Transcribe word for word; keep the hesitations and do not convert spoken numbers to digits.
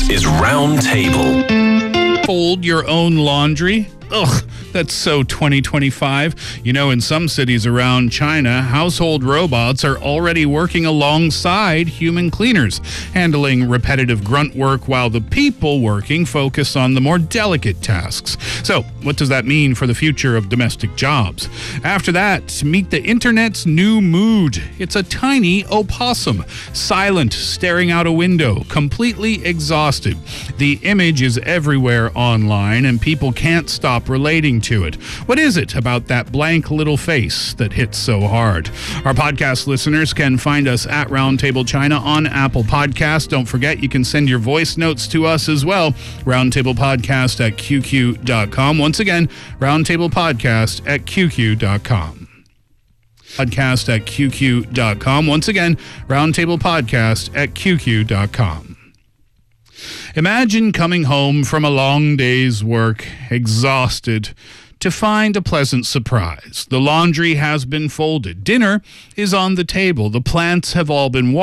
This is Roundtable. Fold your own laundry? Ugh, that's so twenty twenty-five. You know, in some cities around China, household robots are already working alongside human cleaners, handling repetitive grunt work while the people working focus on the more delicate tasks. So, what does that mean for the future of domestic jobs? After that, meet the internet's new mood. It's a tiny opossum, silent, staring out a window, completely exhausted. The image is everywhere online, and people can't stop relating to it. What is it about that blank little face that hits so hard? Our podcast listeners can find us at Roundtable China on Apple Podcasts. Don't forget, you can send your voice notes to us as well. Roundtablepodcast at Q Q dot com. Once again, Roundtablepodcast at Q Q dot com. Podcast at Q Q dot com. Once again, Roundtablepodcast at Q Q dot com. Imagine coming home from a long day's work, exhausted, to find a pleasant surprise. The laundry has been folded. Dinner is on the table. The plants have all been watered.